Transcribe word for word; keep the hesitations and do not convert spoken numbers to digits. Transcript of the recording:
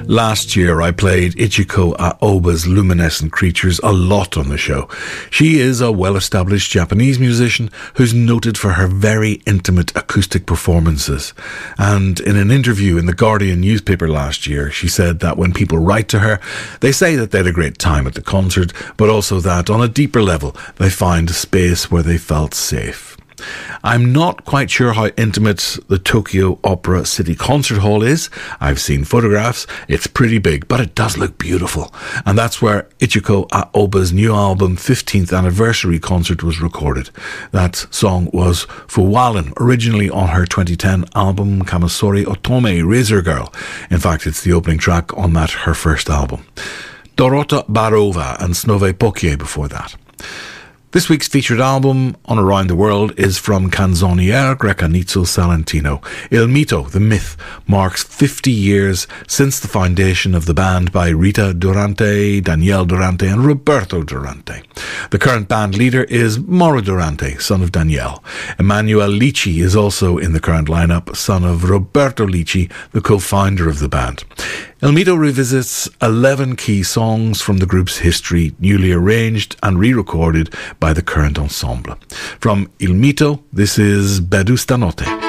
Last year I played Ichiko Aoba's Luminescent Creatures a lot on the show. She is a well-established Japanese musician who's noted for her very intimate acoustic performances. And in an interview in the Guardian newspaper last year, she said that when people write to her, they say that they had a great time at the concert, but also that on a deeper level, they find a space where they felt safe. I'm not quite sure how intimate the Tokyo Opera City Concert Hall is. I've seen photographs. It's pretty big, but it does look beautiful. And that's where Ichiko Aoba's new album fifteenth Anniversary Concert was recorded. That song was Fuwalen, originally on her twenty ten album Kamasori Otome, Razor Girl. In fact, it's the opening track on that, her first album. Dorota Barova and Snove Pokie before that. This week's featured album on Around the World is from Canzoniere Grecanizzo Salentino. Il Mito, the myth, marks fifty years since the foundation of the band by Rita Durante, Daniele Durante and Roberto Durante. The current band leader is Mauro Durante, son of Daniele. Emanuele Lici is also in the current lineup, son of Roberto Lici, the co-founder of the band. Il Mito revisits eleven key songs from the group's history, newly arranged and re-recorded by the current ensemble. From Il Mito, this is Bedu Stanotte.